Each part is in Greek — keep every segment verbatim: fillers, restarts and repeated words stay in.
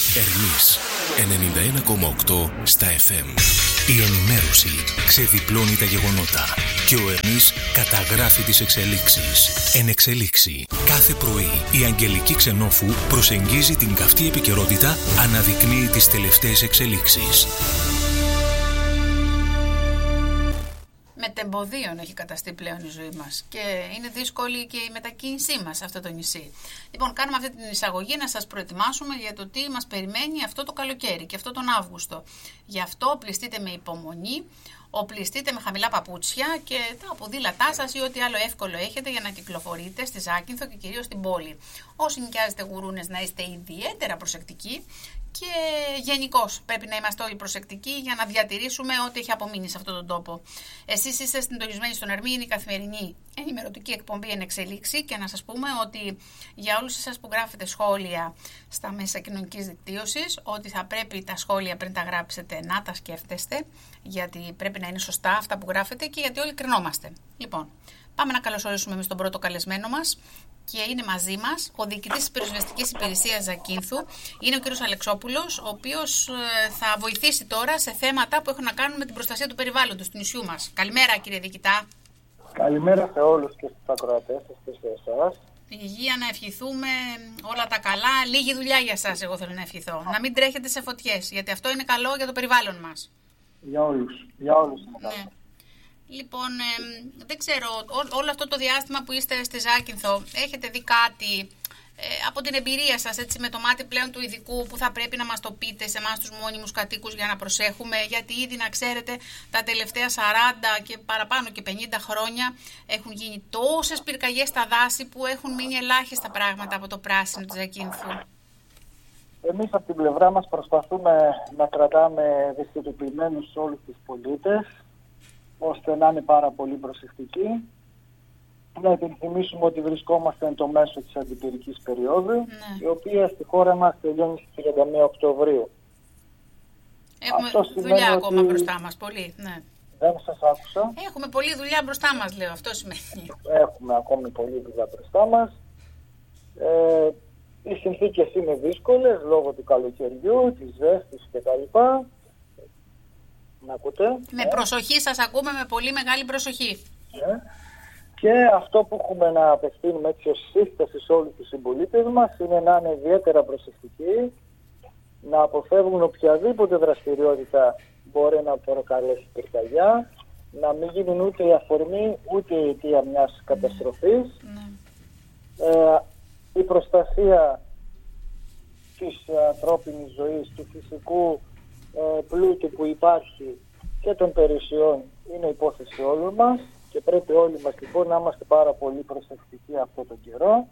Ερμής ενενήντα ένα κόμμα οκτώ στα εφ εμ. Η ενημέρωση ξεδιπλώνει τα γεγονότα και ο Ερμής καταγράφει τις εξελίξεις. Εν εξελίξη. Κάθε πρωί η Αγγελική Ξενόφου προσεγγίζει την καυτή επικαιρότητα, αναδεικνύει τις τελευταίες εξελίξεις. Μετεμποδίων έχει καταστεί πλέον η ζωή μας και είναι δύσκολη και η μετακίνησή μας σε αυτό το νησί. Λοιπόν, κάνουμε αυτή την εισαγωγή να σας προετοιμάσουμε για το τι μας περιμένει αυτό το καλοκαίρι και αυτό τον Αύγουστο. Γι' αυτό πληστείτε με υπομονή, οπλιστείτε με χαμηλά παπούτσια και τα ποδήλατά σας ή ό,τι άλλο εύκολο έχετε για να κυκλοφορείτε στη Ζάκυνθο και κυρίως στην πόλη. Όσοι νοικιάζετε γουρούνες, να είστε ιδιαίτερα προσεκτικοί. Και γενικώς πρέπει να είμαστε όλοι προσεκτικοί για να διατηρήσουμε ό,τι έχει απομείνει σε αυτόν τον τόπο. Εσείς είστε συντονισμένοι στον Ερμή, είναι η καθημερινή ενημερωτική εκπομπή εν εξελίξη και να σας πούμε ότι για όλους εσάς που γράφετε σχόλια στα μέσα κοινωνικής δικτύωσης, ότι θα πρέπει τα σχόλια πριν τα γράψετε να τα σκέφτεστε, γιατί πρέπει να είναι σωστά αυτά που γράφετε και γιατί όλοι κρινόμαστε. Λοιπόν, πάμε να καλωσορίσουμε εμείς τον πρώτο καλεσμένο μας. Και είναι μαζί μας ο διοικητής της Πυροσβεστικής Υπηρεσίας Ζακύνθου, είναι ο κύριος Αλεξόπουλος, ο οποίος ε, θα βοηθήσει τώρα σε θέματα που έχουν να κάνουν με την προστασία του περιβάλλοντος του νησιού μας. Καλημέρα κύριε διοικητά. Καλημέρα σε όλους και στους ακροατές σας και σε εσάς. Υγεία να ευχηθούμε, όλα τα καλά, λίγη δουλειά για σας εγώ θέλω να ευχηθώ. Να μην τρέχετε σε φωτιές, γιατί αυτό είναι καλό για το περιβάλλον μας. Για όλους, για όλους είναι καλό. Ναι. Λοιπόν, ε, δεν ξέρω, ό, όλο αυτό το διάστημα που είστε στη Ζάκυνθο, έχετε δει κάτι ε, από την εμπειρία σας, έτσι, με το μάτι πλέον του ειδικού που θα πρέπει να μας το πείτε σε εμάς τους μόνιμους κατοίκους για να προσέχουμε, γιατί ήδη να ξέρετε τα τελευταία σαράντα και παραπάνω και πενήντα χρόνια έχουν γίνει τόσες πυρκαγιές στα δάση που έχουν μείνει ελάχιστα πράγματα από το πράσινο της Ζακύνθου. Εμείς από την πλευρά μας προσπαθούμε να κρατάμε ευαισθητοποιημένους όλους τους πολίτες, ώστε να είναι πάρα πολύ προσεκτικοί. Να υπενθυμίσουμε ότι βρισκόμαστε εν το μέσο της αντιπυρικής περίοδου, ναι, η οποία στη χώρα μας τελειώνει στις τριάντα μία Οκτωβρίου. Έχουμε αυτό δουλειά ότι... ακόμα μπροστά μας, πολύ. Ναι. Δεν σας άκουσα. Έχουμε πολλή δουλειά μπροστά μας, λέω, αυτό σημαίνει. Έχουμε ακόμη πολλή δουλειά μπροστά μας. Ε, οι συνθήκες είναι δύσκολες λόγω του καλοκαιριού, της ζέστης κτλ. Να ακούτε. Με ε. προσοχή σας ακούμε, με πολύ μεγάλη προσοχή. Ε. Και αυτό που έχουμε να απευθύνουμε έτσι ως σύσταση σε όλους τους συμπολίτες μας είναι να είναι ιδιαίτερα προσεκτικοί, να αποφεύγουν οποιαδήποτε δραστηριότητα μπορεί να προκαλέσει πυρκαγιά, να μην γίνουν ούτε η αφορμή ούτε η αιτία μιας καταστροφής. Mm. Ε, η προστασία της ανθρώπινης ζωής, του φυσικού ε, πλούτου που υπάρχει και των περιουσιών είναι υπόθεση όλων μας και πρέπει όλοι μας λοιπόν να είμαστε πάρα πολύ προσεκτικοί αυτό τον καιρό,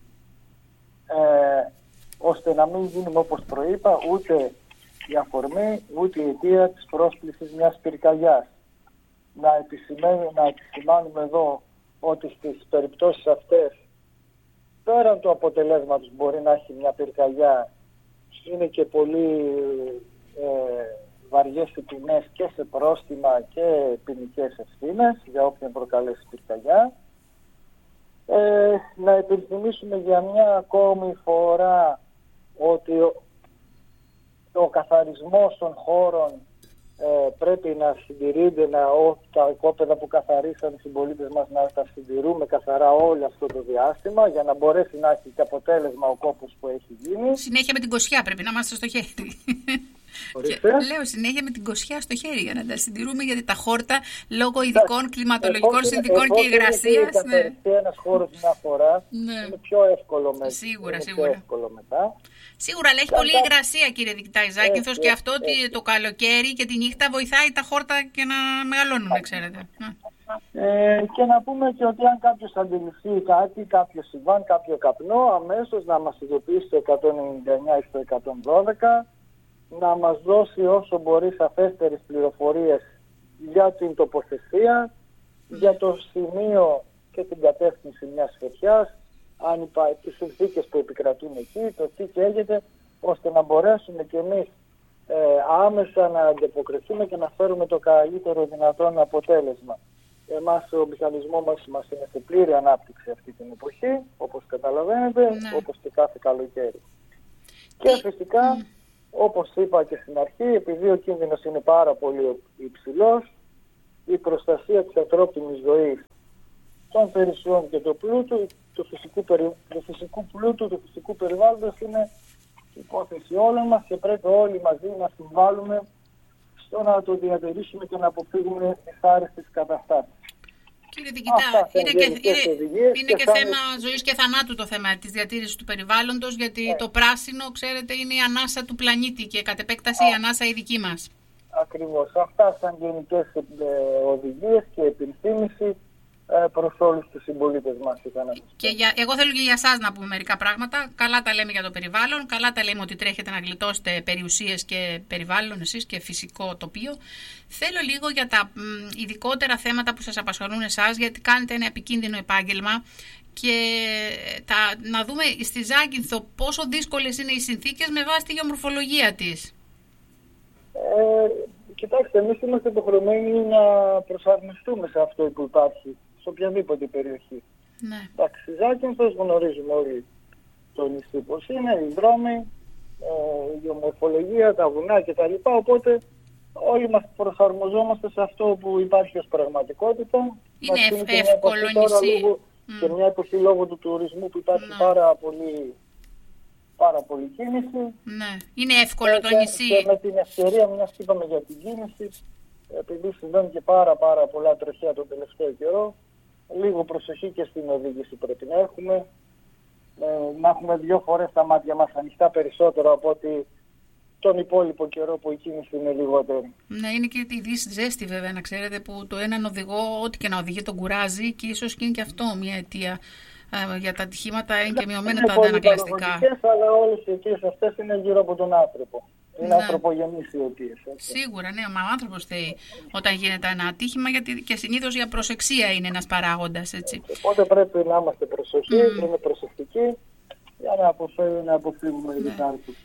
ε, ώστε να μην γίνουμε, όπως προείπα, ούτε η αφορμή ούτε η αιτία της πρόσκλησης μιας πυρκαγιάς. Να, να επισημάνουμε εδώ ότι στις περιπτώσεις αυτές, πέραν του αποτελέσματος μπορεί να έχει μια πυρκαγιά, είναι και πολύ ε, βαριές οι ποινές και σε πρόστιμα και ποινικές ευθύνες για όποιον προκαλέσει πυρκαγιά. Ε, να υπενθυμίσουμε για μια ακόμη φορά ότι ο, ο καθαρισμός των χώρων ε, πρέπει να συντηρείται, να, ό, τα οικόπεδα που καθαρίσαν οι συμπολίτες μας να τα συντηρούμε καθαρά όλο αυτό το διάστημα για να μπορέσει να έχει και αποτέλεσμα ο κόπος που έχει γίνει. Συνέχεια με την κοσιά πρέπει να είμαστε στο χέρι. Και λέω συνέχεια με την κοσιά στο χέρι για να τα συντηρούμε, γιατί τα χόρτα λόγω ειδικών κλιματολογικών εφόσον, συνθηκών και υγρασίας. Ναι. Και ένας χώρος μια φορά ναι. είναι πιο εύκολο, με, σίγουρα, είναι σίγουρα. πιο εύκολο μετά. Σίγουρα, αλλά έχει Κατά... πολύ υγρασία, κύριε διοικητά η Ζάκυνθος, και αυτό ότι το καλοκαίρι και τη νύχτα βοηθάει τα χόρτα και να μεγαλώνουν, ξέρετε. Ε, και να πούμε και ότι αν κάποιος αντιληφθεί κάτι, κάποιο συμβάν, κάποιο καπνό, αμέσως να μας ειδοποιήσει στο εκατόν ενενήντα εννιά ή στο εκατόν δώδεκα, να μας δώσει όσο μπορεί σαφέστερες πληροφορίες για την τοποθεσία, mm. για το σημείο και την κατεύθυνση μιας φωτιάς, αν υπάρχει, τις συνθήκες που επικρατούν εκεί, το τι καίγεται, ώστε να μπορέσουμε κι εμείς ε, άμεσα να ανταποκριθούμε και να φέρουμε το καλύτερο δυνατόν αποτέλεσμα. Εμάς ο μηχανισμός μας, μας είναι σε πλήρη ανάπτυξη αυτή την εποχή, όπως καταλαβαίνετε, mm. όπως και κάθε καλοκαίρι. Και φυσικά όπως είπα και στην αρχή, επειδή ο κίνδυνος είναι πάρα πολύ υψηλός, η προστασία της ανθρώπινης ζωής, των περιουσιών και του πλούτου, του φυσικού, περι... του φυσικού πλούτου, του φυσικού περιβάλλοντος είναι υπόθεση όλων μας και πρέπει όλοι μαζί να συμβάλλουμε στο να το διατηρήσουμε και να αποφύγουμε δυσάρεστες καταστάσεις. Κύριε Διοικητά, είναι και, είναι, είναι και, και θέμα ζωής και θανάτου το θέμα της διατήρησης του περιβάλλοντος, γιατί ναι. το πράσινο, ξέρετε, είναι η ανάσα του πλανήτη και κατ' επέκταση Α, η ανάσα η δική μας. Ακριβώς. Αυτά σαν γενικές οδηγίες και επιθύμηση προς όλους τους συμπολίτες μας. Και για, εγώ θέλω και για εσάς να πούμε μερικά πράγματα. Καλά τα λέμε για το περιβάλλον, καλά τα λέμε ότι τρέχετε να γλιτώσετε περιουσίες και περιβάλλον εσείς και φυσικό τοπίο. Θέλω λίγο για τα μ, ειδικότερα θέματα που σας απασχολούν εσάς, γιατί κάνετε ένα επικίνδυνο επάγγελμα και τα, να δούμε στη Ζάκυνθο πόσο δύσκολες είναι οι συνθήκες με βάση τη γεωμορφολογία της. Ε, κοιτάξτε, εμείς είμαστε υποχρεωμένοι να προσαρμοστούμε σε αυτό που υπάρχει σε οποιαδήποτε περιοχή. Ναι. Εντάξει, Ζάκυνθος γνωρίζουμε όλοι το νησί πώς είναι, οι δρόμοι, ε, η γεωμορφολογία, τα βουνά κτλ. Οπότε όλοι μας προσαρμοζόμαστε σε αυτό που υπάρχει ως πραγματικότητα. Είναι ευ- εύκολο νησί. Λόγω, mm. Και μια εποχή λόγω του τουρισμού που υπάρχει ναι. πάρα πολύ... πάρα πολύ κίνηση. Ναι. Είναι εύκολο και, το νησί. Και με την ευκαιρία, μιας και είπαμε για την κίνηση, επειδή συμβαίνουν και πάρα πάρα πολλά τροχαία τον τελευταίο καιρό, λίγο προσοχή και στην οδήγηση πρέπει να έχουμε. Ε, να έχουμε δύο φορές τα μάτια μας ανοιχτά περισσότερο από ότι τον υπόλοιπο καιρό που η κίνηση είναι λιγότερη. Ναι, είναι και η ζέστη βέβαια, να ξέρετε, που το έναν οδηγό, ό,τι και να οδηγεί, τον κουράζει και ίσως και είναι και αυτό μια αιτία. Για τα ατυχήματα είναι και μειωμένα τα αντανακλαστικά. Αλλά όλες οι αιτίες αυτές είναι γύρω από τον άνθρωπο. Είναι ναι. ανθρωπογενείς οι αιτίες. Σίγουρα, ναι, μα ο άνθρωπος θέει όταν γίνεται ένα ατύχημα, γιατί και συνήθως η απροσεξία είναι ένας παράγοντας. Έτσι. Οπότε πρέπει να είμαστε προσοχή, mm. είναι προσεκτικοί, για να, αποφύγουμε, να αποφύγουμε ναι.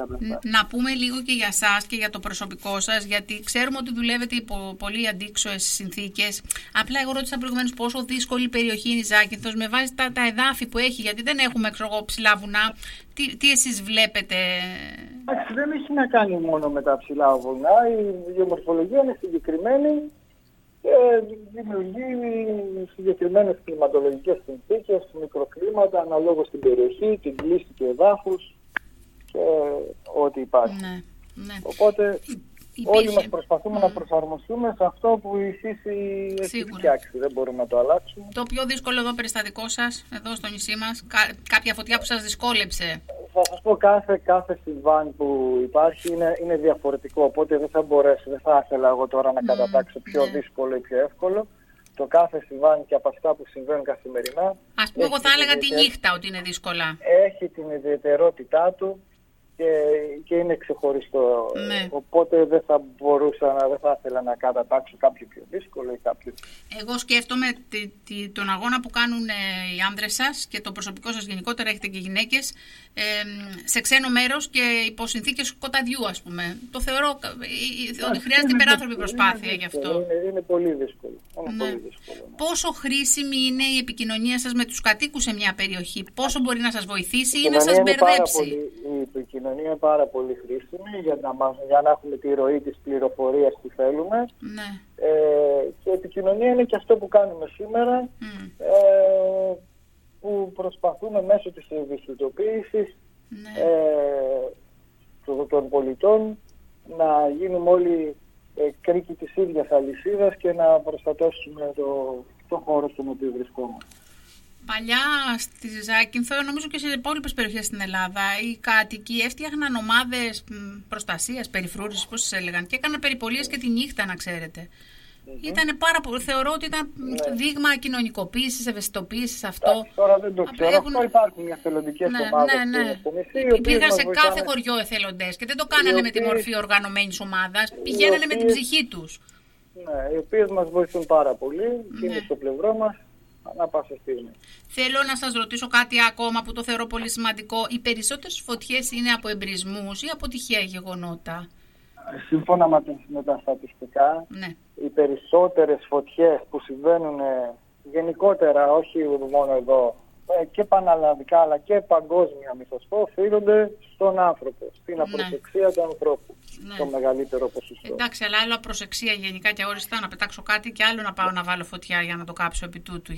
Να πούμε λίγο και για εσάς και για το προσωπικό σας, γιατί ξέρουμε ότι δουλεύετε υπό πολύ αντίξωες συνθήκες. Απλά εγώ ρώτησα προηγουμένως πόσο δύσκολη περιοχή είναι η Ζάκυνθος με βάση τα, τα εδάφη που έχει, γιατί δεν έχουμε εξωγό ψηλά βουνά. Τι, τι εσείς βλέπετε? Εντάξει, δεν έχει να κάνει μόνο με τα ψηλά βουνά. Η γεωμορφολογία είναι συγκεκριμένη και δημιουργεί συγκεκριμένες κλιματολογικές συνθήκες, μικροκλίματα αναλόγως στην περιοχή, την κλίση του εδάφους και ό,τι υπάρχει. Ναι, ναι. Οπότε Υπήρχε. όλοι μας προσπαθούμε mm. να προσαρμοστούμε σε αυτό που η φύση έχει φτιάξει. Δεν μπορούμε να το αλλάξουμε. Το πιο δύσκολο εδώ περιστατικό σας, εδώ στο νησί μας, κά- κάποια φωτιά που σας δυσκόλεψε? Θα σας πω, κάθε, κάθε συμβάν που υπάρχει είναι, είναι διαφορετικό, οπότε δεν θα μπορέσω, δεν θα ήθελα εγώ τώρα να mm, κατατάξω πιο ναι. δύσκολο ή πιο εύκολο. Το κάθε συμβάν και από αυτά που συμβαίνουν καθημερινά. Ας πούμε, εγώ θα έλεγα τη νύχτα ότι είναι δύσκολα. Έχει την ιδιαιτερότητά του και, και είναι ξεχωριστό. Ναι. Οπότε δεν θα μπορούσα, να, δεν θα ήθελα να κατατάξω κάποιο πιο δύσκολο ή κάποιο. Εγώ σκέφτομαι τη, τη, τον αγώνα που κάνουν ε, οι άνδρες σας και το προσωπικό σας γενικότερα, έχετε και γυναίκες, ε, σε ξένο μέρος και υπό συνθήκες σκοταδιού, ας πούμε. Το θεωρώ ε, ότι χρειάζεται υπεράνθρωπη προσπάθεια γι' αυτό. Είναι, είναι πολύ δύσκολο. Είναι ναι. πολύ δύσκολο ναι. Πόσο χρήσιμη είναι η επικοινωνία σας με τους κατοίκους σε μια περιοχή? Πόσο μπορεί να σας βοηθήσει ή να σας μπερδέψει? Η επικοινωνία είναι πάρα πολύ χρήσιμη για να, μας, για να έχουμε τη ροή της πληροφορίας που θέλουμε. Ναι. Ε, και η επικοινωνία είναι και αυτό που κάνουμε σήμερα, Mm. ε, που προσπαθούμε μέσω της ευαισθητοποίησης Ναι. ε, των πολιτών να γίνουμε όλοι ε, κρίκοι της ίδιας αλυσίδας και να προστατεύσουμε το, το χώρο στον οποίο βρισκόμαστε. Παλιά στη Ζάκυνθο, νομίζω και σε υπόλοιπες περιοχές στην Ελλάδα, οι κάτοικοι έφτιαχναν ομάδες προστασίας, περιφρούρησης, πώς τις έλεγαν, και έκαναν περιπολίες και τη νύχτα, να ξέρετε. Mm-hmm. Ήτανε πάρα πολύ, θεωρώ ότι ήταν ναι. δείγμα κοινωνικοποίησης, ευαισθητοποίησης αυτό. Ά, τώρα δεν το ξέρω, έχουν... αυτό υπάρχουν οι εθελοντικές ναι, ομάδες ναι, ναι. στο νησί. Υπήρχαν σε κάθε βοηθάνε... χωριό εθελοντές και δεν το κάνανε με τη μορφή οργανωμένης ομάδας, πηγαίνανε οποίες... με την ψυχή τους. Ναι, οι οποίες μας βοηθούν πάρα πολύ και ναι. είναι στο πλευρό μας. Θέλω να σας ρωτήσω κάτι ακόμα που το θεωρώ πολύ σημαντικό. Οι περισσότερες φωτιές είναι από εμπρισμούς ή από τυχαία γεγονότα? Σύμφωνα με τα στατιστικά, ναι. οι περισσότερες φωτιές που συμβαίνουν γενικότερα, όχι μόνο εδώ και πανελλαδικά αλλά και παγκόσμια μυθοσπό οφείλονται στον άνθρωπο, στην απροσεξία ναι. του ανθρώπου. Ναι. Το μεγαλύτερο ποσοστό. Εντάξει, αλλά άλλο απροσεξία γενικά και αόριστα να πετάξω κάτι και άλλο να πάω να βάλω φωτιά για να το κάψω επί τούτου.